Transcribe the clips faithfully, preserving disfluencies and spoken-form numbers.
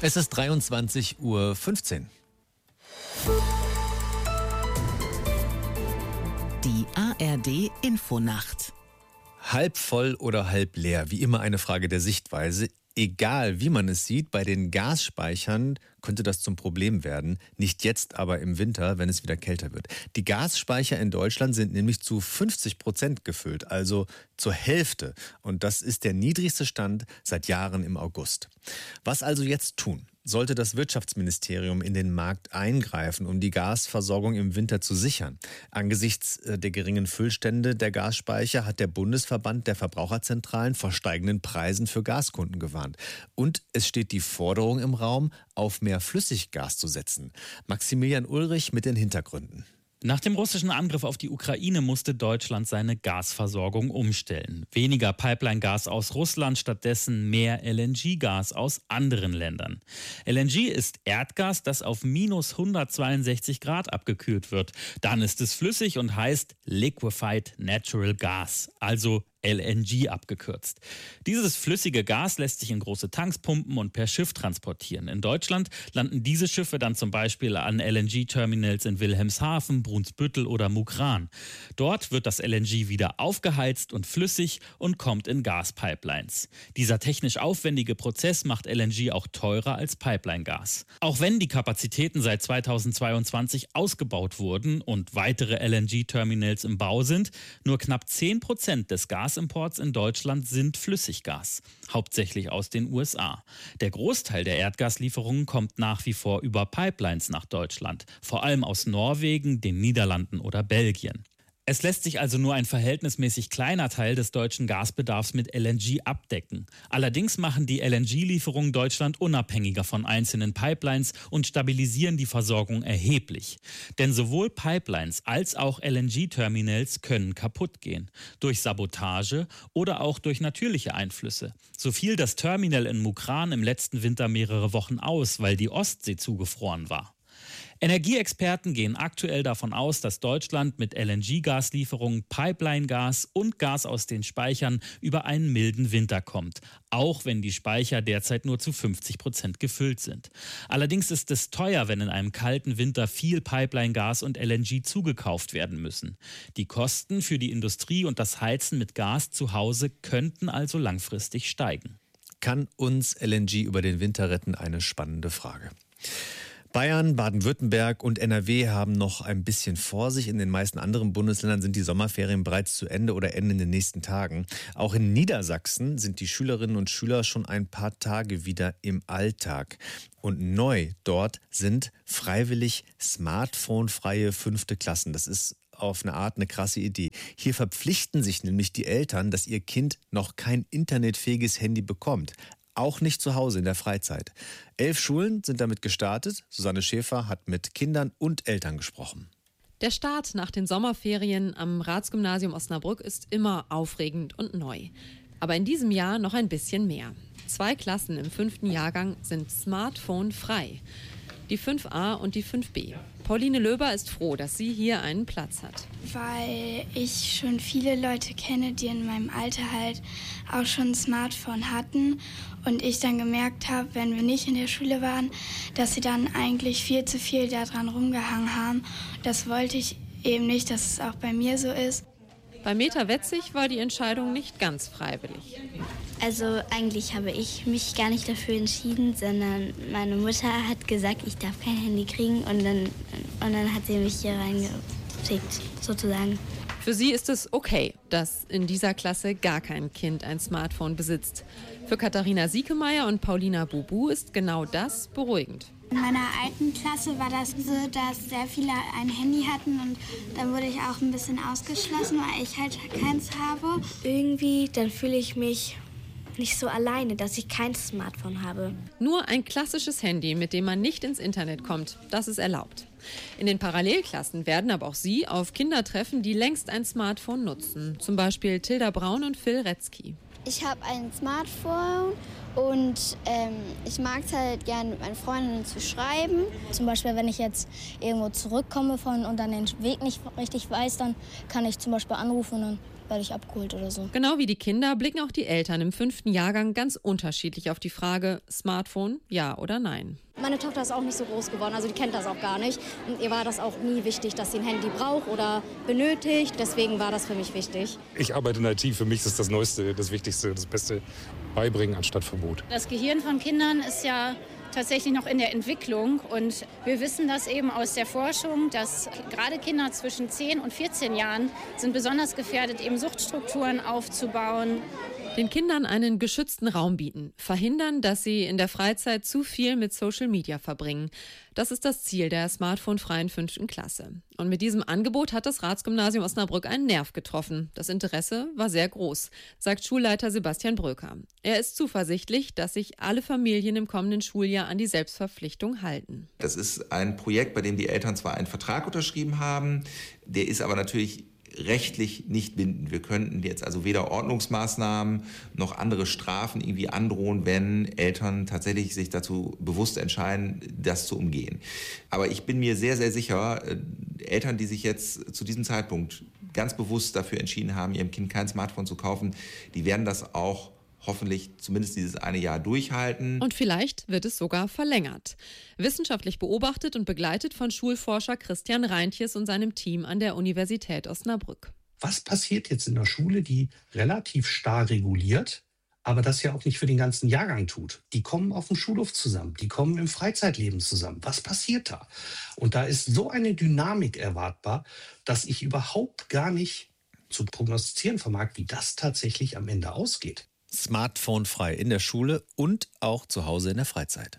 Es ist dreiundzwanzig Uhr fünfzehn. Die A R D-Infonacht. Halb voll oder halb leer, wie immer eine Frage der Sichtweise. Egal wie man es sieht, bei den Gasspeichern könnte das zum Problem werden. Nicht jetzt, aber im Winter, wenn es wieder kälter wird. Die Gasspeicher in Deutschland sind nämlich zu fünfzig Prozent gefüllt, also zur Hälfte. Und das ist der niedrigste Stand seit Jahren im August. Was also jetzt tun? Sollte das Wirtschaftsministerium in den Markt eingreifen, um die Gasversorgung im Winter zu sichern? Angesichts der geringen Füllstände der Gasspeicher hat der Bundesverband der Verbraucherzentralen vor steigenden Preisen für Gaskunden gewarnt. Und es steht die Forderung im Raum, auf mehr Flüssiggas zu setzen. Maximilian Ulrich mit den Hintergründen. Nach dem russischen Angriff auf die Ukraine musste Deutschland seine Gasversorgung umstellen. Weniger Pipeline-Gas aus Russland, stattdessen mehr L N G-Gas aus anderen Ländern. L N G ist Erdgas, das auf minus hundertzweiundsechzig Grad abgekühlt wird. Dann ist es flüssig und heißt Liquefied Natural Gas, also L N G abgekürzt. Dieses flüssige Gas lässt sich in große Tanks pumpen und per Schiff transportieren. In Deutschland landen diese Schiffe dann zum Beispiel an L N G-Terminals in Wilhelmshaven, Brunsbüttel oder Mukran. Dort wird das L N G wieder aufgeheizt und flüssig und kommt in Gaspipelines. Dieser technisch aufwendige Prozess macht L N G auch teurer als Pipeline-Gas. Auch wenn die Kapazitäten seit zweitausendzweiundzwanzig ausgebaut wurden und weitere L N G-Terminals im Bau sind, nur knapp zehn Prozent des Gas Gasimports in Deutschland sind Flüssiggas, hauptsächlich aus den U S A. Der Großteil der Erdgaslieferungen kommt nach wie vor über Pipelines nach Deutschland, vor allem aus Norwegen, den Niederlanden oder Belgien. Es lässt sich also nur ein verhältnismäßig kleiner Teil des deutschen Gasbedarfs mit L N G abdecken. Allerdings machen die L N G-Lieferungen Deutschland unabhängiger von einzelnen Pipelines und stabilisieren die Versorgung erheblich. Denn sowohl Pipelines als auch L N G-Terminals können kaputt gehen. Durch Sabotage oder auch durch natürliche Einflüsse. So fiel das Terminal in Mukran im letzten Winter mehrere Wochen aus, weil die Ostsee zugefroren war. Energieexperten gehen aktuell davon aus, dass Deutschland mit L N G-Gaslieferungen, Pipeline-Gas und Gas aus den Speichern über einen milden Winter kommt, auch wenn die Speicher derzeit nur zu fünfzig Prozent gefüllt sind. Allerdings ist es teuer, wenn in einem kalten Winter viel Pipeline-Gas und L N G zugekauft werden müssen. Die Kosten für die Industrie und das Heizen mit Gas zu Hause könnten also langfristig steigen. Kann uns L N G über den Winter retten? Eine spannende Frage. Bayern, Baden-Württemberg und N R W haben noch ein bisschen vor sich. In den meisten anderen Bundesländern sind die Sommerferien bereits zu Ende oder enden in den nächsten Tagen. Auch in Niedersachsen sind die Schülerinnen und Schüler schon ein paar Tage wieder im Alltag. Und neu dort sind freiwillig smartphonefreie fünfte Klassen. Das ist auf eine Art eine krasse Idee. Hier verpflichten sich nämlich die Eltern, dass ihr Kind noch kein internetfähiges Handy bekommt. Auch nicht zu Hause in der Freizeit. Elf Schulen sind damit gestartet. Susanne Schäfer hat mit Kindern und Eltern gesprochen. Der Start nach den Sommerferien am Ratsgymnasium Osnabrück ist immer aufregend und neu. Aber in diesem Jahr noch ein bisschen mehr. Zwei Klassen im fünften Jahrgang sind smartphone-frei. Die fünf a und die fünf b. Pauline Löber ist froh, dass sie hier einen Platz hat. Weil ich schon viele Leute kenne, die in meinem Alter halt auch schon ein Smartphone hatten. Und ich dann gemerkt habe, wenn wir nicht in der Schule waren, dass sie dann eigentlich viel zu viel daran rumgehangen haben. Das wollte ich eben nicht, dass es auch bei mir so ist. Bei Meta Wetzig war die Entscheidung nicht ganz freiwillig. Also eigentlich habe ich mich gar nicht dafür entschieden, sondern meine Mutter hat gesagt, ich darf kein Handy kriegen und dann, und dann hat sie mich hier reingeschickt, sozusagen. Für sie ist es okay, dass in dieser Klasse gar kein Kind ein Smartphone besitzt. Für Katharina Siekemeyer und Paulina Bubu ist genau das beruhigend. In meiner alten Klasse war das so, dass sehr viele ein Handy hatten und dann wurde ich auch ein bisschen ausgeschlossen, weil ich halt keins habe. Irgendwie, dann fühle ich mich nicht so alleine, dass ich kein Smartphone habe. Nur ein klassisches Handy, mit dem man nicht ins Internet kommt, das ist erlaubt. In den Parallelklassen werden aber auch sie auf Kinder treffen, die längst ein Smartphone nutzen. Zum Beispiel Tilda Braun und Phil Retzky. Ich habe ein Smartphone und ähm, ich mag es halt gerne mit meinen Freundinnen zu schreiben. Zum Beispiel, wenn ich jetzt irgendwo zurückkomme von und dann den Weg nicht richtig weiß, dann kann ich zum Beispiel anrufen und dann werde ich abgeholt oder so. Genau wie die Kinder blicken auch die Eltern im fünften Jahrgang ganz unterschiedlich auf die Frage, Smartphone, ja oder nein. Meine Tochter ist auch nicht so groß geworden, also die kennt das auch gar nicht. Und ihr war das auch nie wichtig, dass sie ein Handy braucht oder benötigt. Deswegen war das für mich wichtig. Ich arbeite in I T, für mich ist das Neueste, das Wichtigste, das Beste beibringen anstatt Verbot. Das Gehirn von Kindern ist ja tatsächlich noch in der Entwicklung und wir wissen das eben aus der Forschung, dass gerade Kinder zwischen zehn und vierzehn Jahren sind besonders gefährdet, eben Suchtstrukturen aufzubauen. Den Kindern einen geschützten Raum bieten, verhindern, dass sie in der Freizeit zu viel mit Social Media verbringen. Das ist das Ziel der smartphonefreien fünften Klasse. Und mit diesem Angebot hat das Ratsgymnasium Osnabrück einen Nerv getroffen. Das Interesse war sehr groß, sagt Schulleiter Sebastian Bröker. Er ist zuversichtlich, dass sich alle Familien im kommenden Schuljahr an die Selbstverpflichtung halten. Das ist ein Projekt, bei dem die Eltern zwar einen Vertrag unterschrieben haben, der ist aber natürlich rechtlich nicht bindend. Wir könnten jetzt also weder Ordnungsmaßnahmen noch andere Strafen irgendwie androhen, wenn Eltern tatsächlich sich dazu bewusst entscheiden, das zu umgehen. Aber ich bin mir sehr, sehr sicher, Eltern, die sich jetzt zu diesem Zeitpunkt ganz bewusst dafür entschieden haben, ihrem Kind kein Smartphone zu kaufen, die werden das auch hoffentlich zumindest dieses eine Jahr durchhalten. Und vielleicht wird es sogar verlängert. Wissenschaftlich beobachtet und begleitet von Schulforscher Christian Reintjes und seinem Team an der Universität Osnabrück. Was passiert jetzt in der Schule, die relativ starr reguliert, aber das ja auch nicht für den ganzen Jahrgang tut? Die kommen auf dem Schulhof zusammen, die kommen im Freizeitleben zusammen. Was passiert da? Und da ist so eine Dynamik erwartbar, dass ich überhaupt gar nicht zu prognostizieren vermag, wie das tatsächlich am Ende ausgeht. Smartphone-frei in der Schule und auch zu Hause in der Freizeit.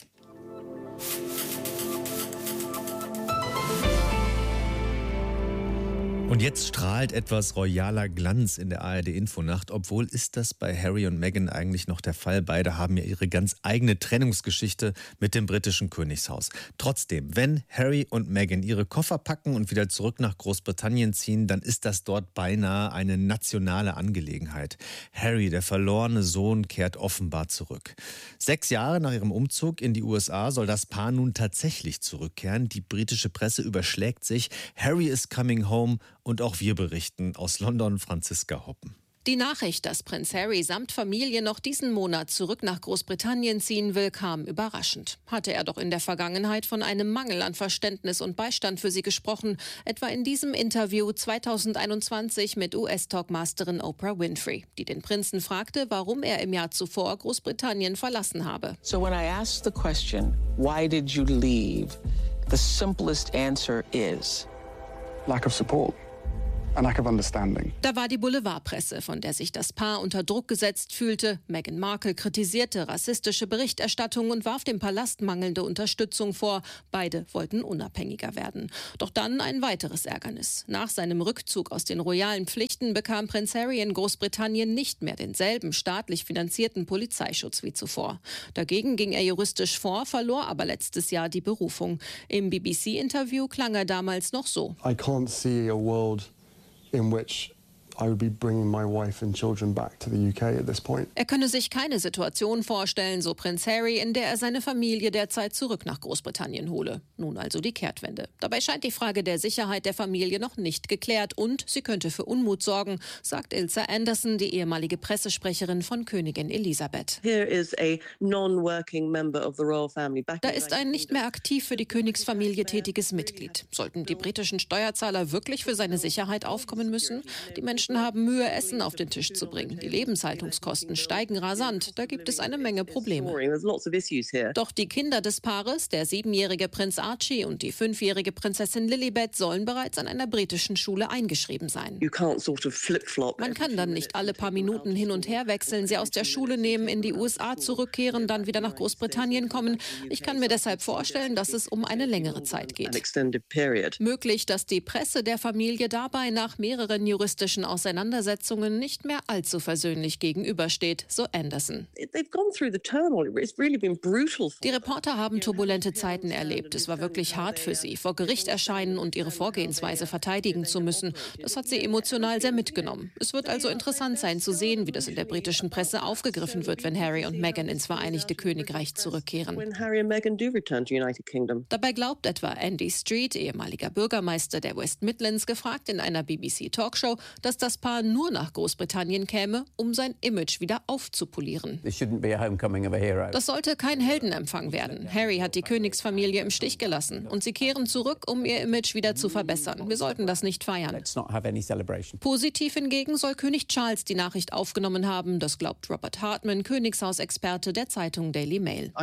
Und jetzt strahlt etwas royaler Glanz in der A R D-Infonacht. Obwohl ist das bei Harry und Meghan eigentlich noch der Fall. Beide haben ja ihre ganz eigene Trennungsgeschichte mit dem britischen Königshaus. Trotzdem, wenn Harry und Meghan ihre Koffer packen und wieder zurück nach Großbritannien ziehen, dann ist das dort beinahe eine nationale Angelegenheit. Harry, der verlorene Sohn, kehrt offenbar zurück. Sechs Jahre nach ihrem Umzug in die U S A soll das Paar nun tatsächlich zurückkehren. Die britische Presse überschlägt sich. Harry is coming home. Und auch wir berichten aus London, Franziska Hoppen. Die Nachricht, dass Prinz Harry samt Familie noch diesen Monat zurück nach Großbritannien ziehen will, kam überraschend. Hatte er doch in der Vergangenheit von einem Mangel an Verständnis und Beistand für sie gesprochen, etwa in diesem Interview zweitausendeinundzwanzig mit U S-Talkmasterin Oprah Winfrey, die den Prinzen fragte, warum er im Jahr zuvor Großbritannien verlassen habe. So when I asked the question, why did you leave? The simplest answer is lack of support. A lack of understanding. Da war die Boulevardpresse, von der sich das Paar unter Druck gesetzt fühlte. Meghan Markle kritisierte rassistische Berichterstattung und warf dem Palast mangelnde Unterstützung vor. Beide wollten unabhängiger werden. Doch dann ein weiteres Ärgernis. Nach seinem Rückzug aus den royalen Pflichten bekam Prinz Harry in Großbritannien nicht mehr denselben staatlich finanzierten Polizeischutz wie zuvor. Dagegen ging er juristisch vor, verlor aber letztes Jahr die Berufung. Im B B C-Interview klang er damals noch so. I can't see a world in which I would be bringing my wife and children back to the U K at this point. Er könne sich keine Situation vorstellen, so Prinz Harry, in der er seine Familie derzeit zurück nach Großbritannien hole. Nun also die Kehrtwende. Dabei scheint die Frage der Sicherheit der Familie noch nicht geklärt und sie könnte für Unmut sorgen, sagt Ilse Anderson, die ehemalige Pressesprecherin von Königin Elisabeth. Here is a non-working member of the royal family back. Da ist ein nicht mehr aktiv für die Königsfamilie tätiges Mitglied. Sollten die britischen Steuerzahler wirklich für seine Sicherheit aufkommen müssen? Die Menschen haben Mühe, Essen auf den Tisch zu bringen. Die Lebenshaltungskosten steigen rasant. Da gibt es eine Menge Probleme. Doch die Kinder des Paares, der siebenjährige Prinz Archie und die fünfjährige Prinzessin Lilibet, sollen bereits an einer britischen Schule eingeschrieben sein. Man kann dann nicht alle paar Minuten hin und her wechseln, sie aus der Schule nehmen, in die U S A zurückkehren, dann wieder nach Großbritannien kommen. Ich kann mir deshalb vorstellen, dass es um eine längere Zeit geht. Möglich, dass die Presse der Familie dabei nach mehreren juristischen Auseinandersetzungen nicht mehr allzu versöhnlich gegenübersteht, so Anderson. Die Reporter haben turbulente Zeiten erlebt. Es war wirklich hart für sie, vor Gericht erscheinen und ihre Vorgehensweise verteidigen zu müssen. Das hat sie emotional sehr mitgenommen. Es wird also interessant sein zu sehen, wie das in der britischen Presse aufgegriffen wird, wenn Harry und Meghan ins Vereinigte Königreich zurückkehren. Dabei glaubt etwa Andy Street, ehemaliger Bürgermeister der West Midlands, gefragt in einer B B C-Talkshow, dass das Paar nur nach Großbritannien käme, um sein Image wieder aufzupolieren. Das sollte kein Heldenempfang werden. Harry hat die Königsfamilie im Stich gelassen und sie kehren zurück, um ihr Image wieder zu verbessern. Wir sollten das nicht feiern. Positiv hingegen soll König Charles die Nachricht aufgenommen haben. Das glaubt Robert Hartman, Königshausexperte der Zeitung Daily Mail.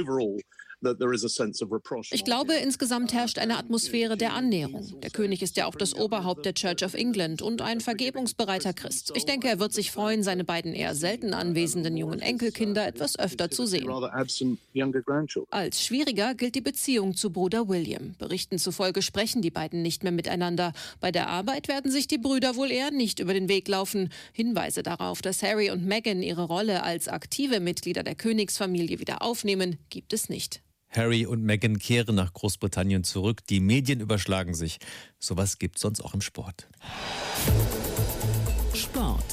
Ich glaube, insgesamt herrscht eine Atmosphäre der Annäherung. Der König ist ja auch das Oberhaupt der Church of England und ein vergebungsbereiter Christ. Ich denke, er wird sich freuen, seine beiden eher selten anwesenden jungen Enkelkinder etwas öfter zu sehen. Als schwieriger gilt die Beziehung zu Bruder William. Berichten zufolge sprechen die beiden nicht mehr miteinander. Bei der Arbeit werden sich die Brüder wohl eher nicht über den Weg laufen. Hinweise darauf, dass Harry und Meghan ihre Rolle als aktive Mitglieder der Königsfamilie wieder aufnehmen, gibt es nicht. Harry und Meghan kehren nach Großbritannien zurück. Die Medien überschlagen sich. Sowas gibt es sonst auch im Sport. Sport.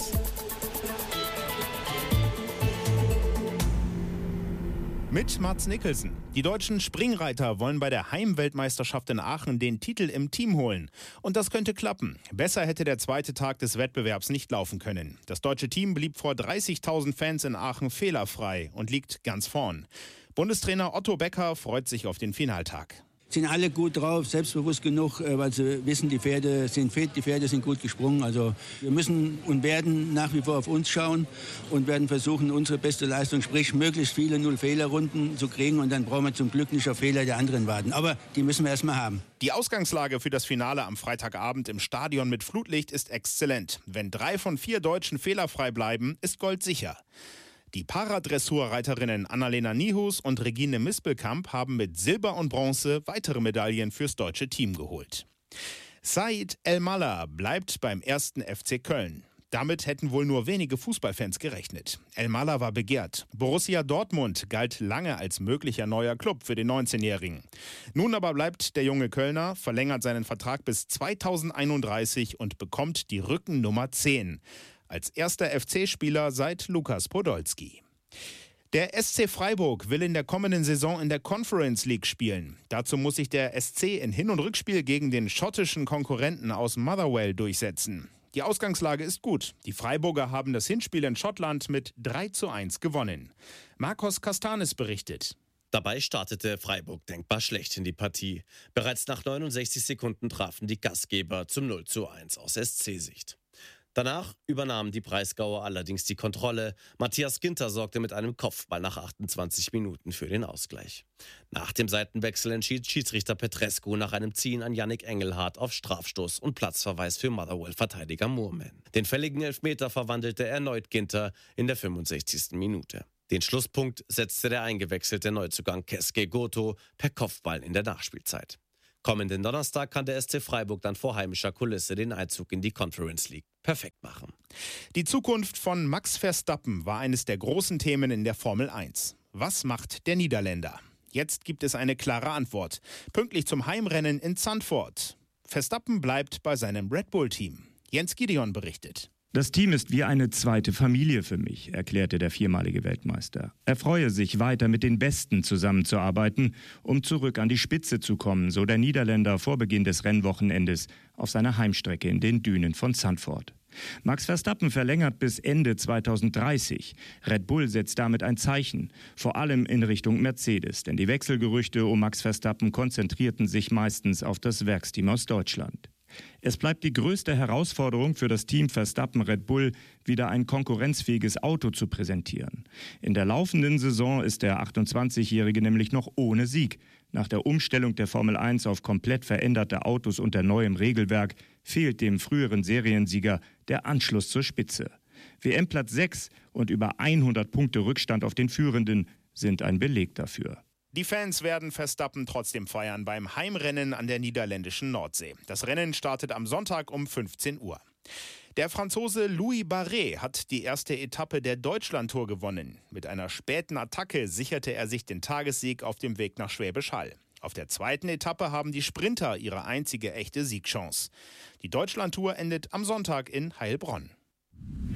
Mit Mads Mikkelsen. Die deutschen Springreiter wollen bei der Heimweltmeisterschaft in Aachen den Titel im Team holen. Und das könnte klappen. Besser hätte der zweite Tag des Wettbewerbs nicht laufen können. Das deutsche Team blieb vor dreißigtausend Fans in Aachen fehlerfrei und liegt ganz vorn. Bundestrainer Otto Becker freut sich auf den Finaltag. Sind alle gut drauf, selbstbewusst genug, weil sie wissen, die Pferde sind fit, die Pferde sind gut gesprungen. Also wir müssen und werden nach wie vor auf uns schauen und werden versuchen, unsere beste Leistung, sprich möglichst viele Null-Fehler-Runden zu kriegen. Und dann brauchen wir zum Glück nicht auf Fehler der anderen warten. Aber die müssen wir erst mal haben. Die Ausgangslage für das Finale am Freitagabend im Stadion mit Flutlicht ist exzellent. Wenn drei von vier Deutschen fehlerfrei bleiben, ist Gold sicher. Die Paradressurreiterinnen Annalena Nihus und Regine Mispelkamp haben mit Silber und Bronze weitere Medaillen fürs deutsche Team geholt. Said El-Mallah bleibt beim ersten F C Köln. Damit hätten wohl nur wenige Fußballfans gerechnet. El-Mallah war begehrt. Borussia Dortmund galt lange als möglicher neuer Club für den neunzehnjährigen. Nun aber bleibt der junge Kölner, verlängert seinen Vertrag bis zweitausendeinunddreißig und bekommt die Rückennummer zehn. Als erster F C-Spieler seit Lukas Podolski. Der S C Freiburg will in der kommenden Saison in der Conference League spielen. Dazu muss sich der S C in Hin- und Rückspiel gegen den schottischen Konkurrenten aus Motherwell durchsetzen. Die Ausgangslage ist gut. Die Freiburger haben das Hinspiel in Schottland mit drei zu eins gewonnen. Marcos Castanis berichtet. Dabei startete Freiburg denkbar schlecht in die Partie. Bereits nach neunundsechzig Sekunden trafen die Gastgeber zum null zu eins aus S C-Sicht. Danach übernahmen die Breisgauer allerdings die Kontrolle. Matthias Ginter sorgte mit einem Kopfball nach achtundzwanzig Minuten für den Ausgleich. Nach dem Seitenwechsel entschied Schiedsrichter Petrescu nach einem Ziehen an Yannick Engelhardt auf Strafstoß und Platzverweis für Motherwell-Verteidiger Moorman. Den fälligen Elfmeter verwandelte erneut Ginter in der fünfundsechzigsten Minute. Den Schlusspunkt setzte der eingewechselte Neuzugang Keske Goto per Kopfball in der Nachspielzeit. Kommenden Donnerstag kann der S C Freiburg dann vor heimischer Kulisse den Einzug in die Conference League perfekt machen. Die Zukunft von Max Verstappen war eines der großen Themen in der Formel eins. Was macht der Niederländer? Jetzt gibt es eine klare Antwort. Pünktlich zum Heimrennen in Zandvoort. Verstappen bleibt bei seinem Red Bull-Team. Jens Gideon berichtet. Das Team ist wie eine zweite Familie für mich, erklärte der viermalige Weltmeister. Er freue sich, weiter mit den Besten zusammenzuarbeiten, um zurück an die Spitze zu kommen, so der Niederländer vor Beginn des Rennwochenendes auf seiner Heimstrecke in den Dünen von Zandvoort. Max Verstappen verlängert bis Ende zweitausenddreißig. Red Bull setzt damit ein Zeichen, vor allem in Richtung Mercedes, denn die Wechselgerüchte um Max Verstappen konzentrierten sich meistens auf das Werksteam aus Deutschland. Es bleibt die größte Herausforderung für das Team Verstappen Red Bull, wieder ein konkurrenzfähiges Auto zu präsentieren. In der laufenden Saison ist der achtundzwanzigjährige nämlich noch ohne Sieg. Nach der Umstellung der Formel eins auf komplett veränderte Autos unter neuem Regelwerk fehlt dem früheren Seriensieger der Anschluss zur Spitze. W M-Platz sechs und über hundert Punkte Rückstand auf den Führenden sind ein Beleg dafür. Die Fans werden Verstappen trotzdem feiern beim Heimrennen an der niederländischen Nordsee. Das Rennen startet am Sonntag um fünfzehn Uhr. Der Franzose Louis Barret hat die erste Etappe der Deutschlandtour gewonnen. Mit einer späten Attacke sicherte er sich den Tagessieg auf dem Weg nach Schwäbisch Hall. Auf der zweiten Etappe haben die Sprinter ihre einzige echte Siegchance. Die Deutschlandtour endet am Sonntag in Heilbronn.